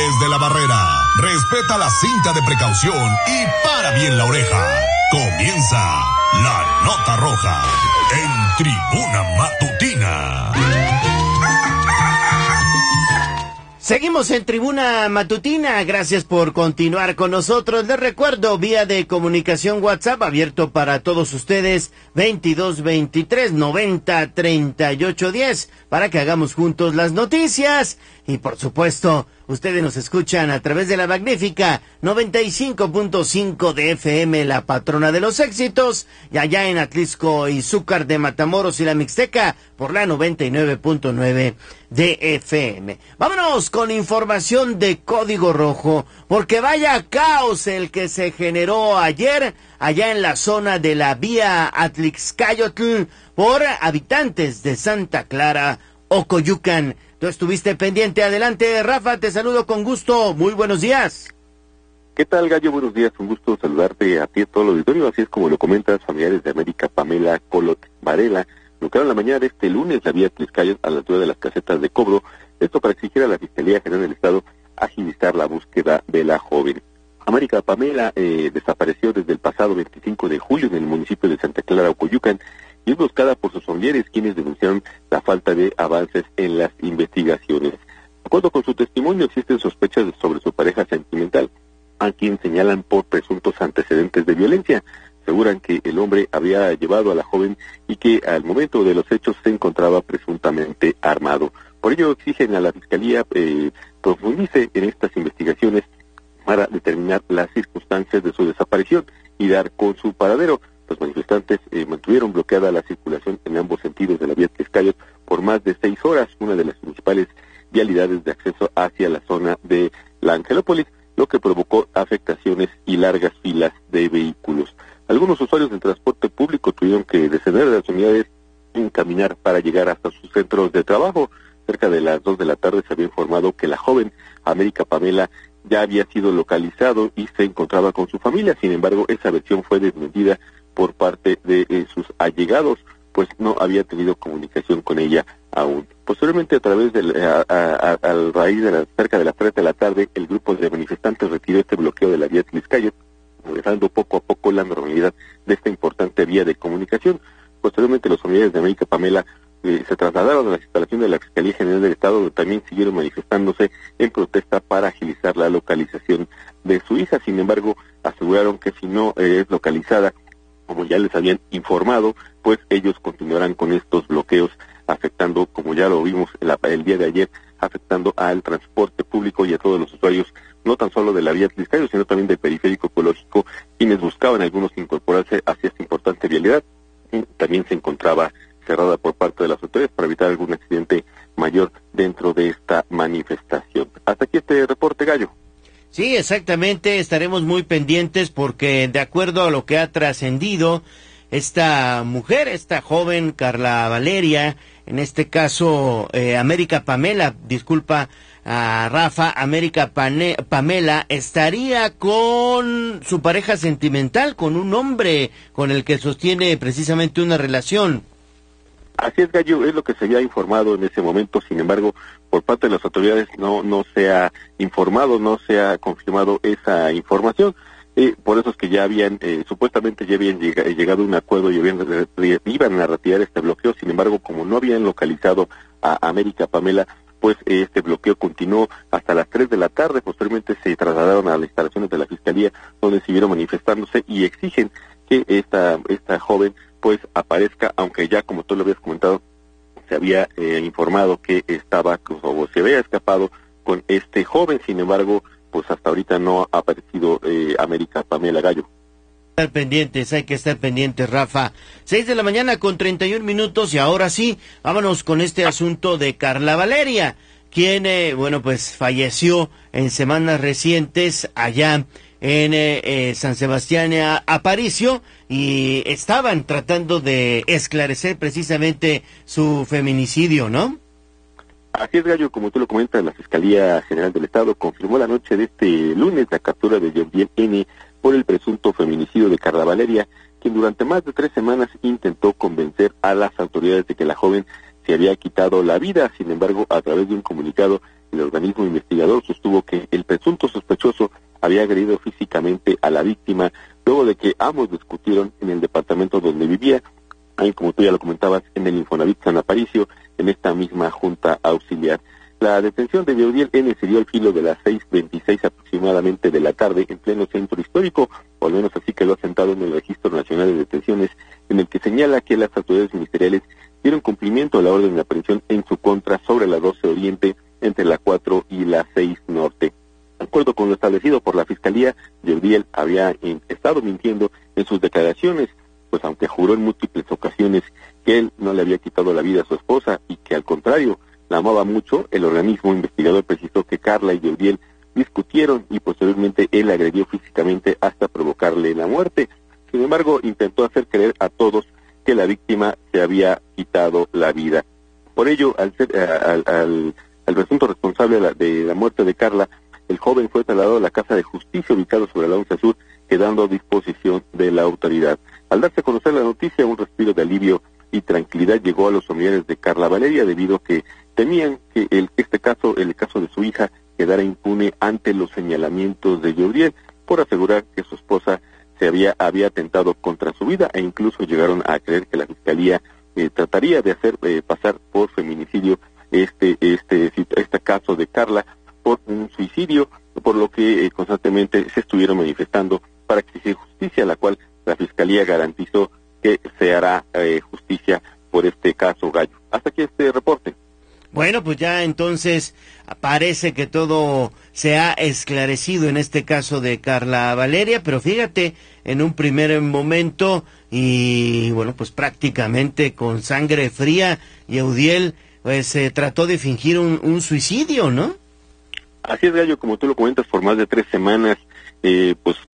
Desde la barrera, respeta la cinta de precaución y para bien la oreja. Comienza la Nota Roja en Tribuna Matutina. Seguimos en Tribuna Matutina, gracias por continuar con nosotros. Les recuerdo, vía de comunicación WhatsApp abierto para todos ustedes, 2223-903810, para que hagamos juntos las noticias. Y por supuesto, ustedes nos escuchan a través de la magnífica 95.5 de FM, la patrona de los éxitos, y allá en Atlisco y Zúcar de Matamoros y la Mixteca, por la 99.9 de FM. Vámonos con información de Código Rojo, porque vaya caos el que se generó ayer allá en la zona de la vía Atlixcayotl por habitantes de Santa Clara, Ocoyucan. Tú estuviste pendiente. Adelante, Rafa, te saludo con gusto. Muy buenos días. ¿Qué tal, Gallo? Buenos días, un gusto saludarte a ti y a todo el auditorio. Así es como lo comentas, familiares de América Pamela Colot Varela bloquearon la mañana de este lunes la vía Atlixcayotl a la altura de las casetas de cobro, esto para exigir a la Fiscalía General del Estado agilizar la búsqueda de la joven. América Pamela desapareció desde el pasado 25 de julio en el municipio de Santa Clara, Ocoyucan, y es buscada por sus familiares, quienes denunciaron la falta de avances en las investigaciones. De acuerdo con su testimonio, existen sospechas sobre su pareja sentimental, a quien señalan por presuntos antecedentes de violencia. Aseguran que el hombre había llevado a la joven y que al momento de los hechos se encontraba presuntamente armado. Por ello exigen a la Fiscalía profundice en estas investigaciones para determinar las circunstancias de su desaparición y dar con su paradero. Los manifestantes mantuvieron bloqueada la circulación en ambos sentidos de la vía Atlixcayotl por más de 6 horas, una de las principales vialidades de acceso hacia la zona de la Angelópolis, lo que provocó afectaciones y largas filas de vehículos. Algunos usuarios del transporte público tuvieron que descender de las unidades y caminar para llegar hasta sus centros de trabajo. Cerca de las 2 de la tarde se había informado que la joven América Pamela ya había sido localizado y se encontraba con su familia. Sin embargo, esa versión fue desmentida por parte de sus allegados, pues no había tenido comunicación con ella aún. Posteriormente, a través al raíz de cerca de las 3 de la tarde, el grupo de manifestantes retiró este bloqueo de la vía Atlixcayotl, regresando poco a poco la normalidad de esta importante vía de comunicación. Posteriormente, los familiares de América Pamela se trasladaron a la instalación de la Fiscalía General del Estado, donde también siguieron manifestándose en protesta para agilizar la localización de su hija. Sin embargo, aseguraron que si no es localizada, como ya les habían informado, pues ellos continuarán con estos bloqueos, afectando, como ya lo vimos el día de ayer, afectando al transporte público y a todos los usuarios, no tan solo de la vía Atlixcayotl, sino también del periférico ecológico, quienes buscaban algunos incorporarse hacia esta importante vialidad. También se encontraba cerrada por parte de las autoridades para evitar algún accidente mayor dentro de esta manifestación. Hasta aquí este reporte, Gallo. Sí, exactamente, estaremos muy pendientes porque de acuerdo a lo que ha trascendido, esta mujer, esta joven Carla Valeria, en este caso América Pamela, disculpa a Rafa, América Pamela estaría con su pareja sentimental, con un hombre con el que sostiene precisamente una relación. Así es, Gallo, es lo que se había informado en ese momento. Sin embargo, por parte de las autoridades no se ha informado, no se ha confirmado esa información. Por eso es que ya habían, supuestamente ya habían llegado a un acuerdo y iban a retirar este bloqueo. Sin embargo, como no habían localizado a América Pamela, pues este bloqueo continuó hasta las 3 de la tarde. Posteriormente se trasladaron a las instalaciones de la Fiscalía, donde siguieron manifestándose y exigen que esta joven pues aparezca, aunque ya, como tú lo habías comentado, se había informado que estaba o se había escapado con este joven. Sin embargo, pues hasta ahorita no ha aparecido América Pamela, Gallo. Hay que estar pendientes, Rafa. 6 de la mañana con 31 minutos y ahora sí, vámonos con este asunto de Carla Valeria, quien, pues falleció en semanas recientes allá en San Sebastián Aparicio, y estaban tratando de esclarecer precisamente su feminicidio, ¿no? Así es, Gallo, como tú lo comentas, la Fiscalía General del Estado confirmó la noche de este lunes la captura de Yondiel N. por el presunto feminicidio de Carla Valeria, quien durante más de 3 semanas intentó convencer a las autoridades de que la joven se había quitado la vida. Sin embargo, a través de un comunicado, el organismo investigador sostuvo que el había agredido físicamente a la víctima luego de que ambos discutieron en el departamento donde vivía, ahí como tú ya lo comentabas, en el Infonavit San Aparicio, en esta misma junta auxiliar. La detención de Yehudiel N. se dio al filo de las 6:26 aproximadamente de la tarde en pleno centro histórico, o al menos así quedó asentado en el Registro Nacional de Detenciones, en el que señala que las autoridades ministeriales dieron cumplimiento a la orden de aprehensión en su contra sobre la 12 Oriente, entre la 4 y la 6 Norte. De acuerdo con lo establecido por la Fiscalía, Yehudiel había estado mintiendo en sus declaraciones, pues aunque juró en múltiples ocasiones que él no le había quitado la vida a su esposa y que al contrario, la amaba mucho, el organismo investigador precisó que Carla y Yehudiel discutieron y posteriormente él agredió físicamente hasta provocarle la muerte. Sin embargo, intentó hacer creer a todos que la víctima se había quitado la vida. Por ello, al presunto responsable de la muerte de Carla, el joven fue trasladado a la Casa de Justicia ubicado sobre la 11 Sur, quedando a disposición de la autoridad. Al darse a conocer la noticia, un respiro de alivio y tranquilidad llegó a los familiares de Carla Valeria, debido a que temían que el caso de su hija quedara impune ante los señalamientos de Yehudiel por asegurar que su esposa había atentado contra su vida, e incluso llegaron a creer que la Fiscalía trataría de hacer pasar por feminicidio este caso de Carla por un suicidio, por lo que constantemente se estuvieron manifestando para exigir justicia, la cual la Fiscalía garantizó que se hará justicia por este caso, Gallo. Hasta aquí este reporte. Bueno, pues ya entonces parece que todo se ha esclarecido en este caso de Carla Valeria, pero fíjate, en un primer momento y bueno, pues prácticamente con sangre fría, Yehudiel pues trató de fingir un suicidio, ¿no? Así es, Gallo, como tú lo comentas, por más de 3 semanas, pues